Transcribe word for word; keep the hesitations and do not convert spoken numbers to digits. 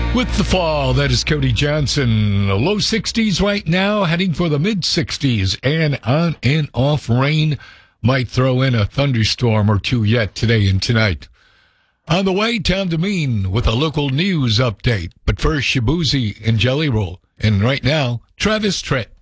With the fall, that is Cody Johnson. Low sixties right now, heading for the mid sixties, and on and off rain. Might throw in a thunderstorm or two yet today and tonight. On the way, Tom Demeen with a local news update. But first, Shabuzi and Jelly Roll. And right now, Travis Tritt.